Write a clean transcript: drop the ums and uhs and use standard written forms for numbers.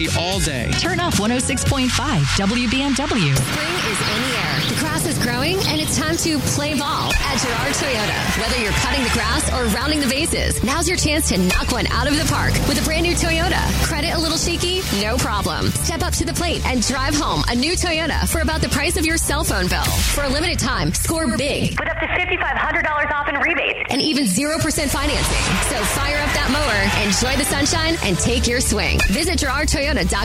all day. Turn up 106.5 WBMW. Spring is in the air. The grass is growing, and it's time to play ball at Girard Toyota. Whether you're cutting the grass or rounding the bases, now's your chance to knock one out of the park with a brand new Toyota. Credit a little shaky? No problem. Step up to the plate and drive home a new Toyota for about the price of your cell phone bill. For a limited time, score big with up to $5,500 off in rebates and even 0% financing. So fire up that mower, enjoy the sunshine, and take your swing. Visit GirardToyota.com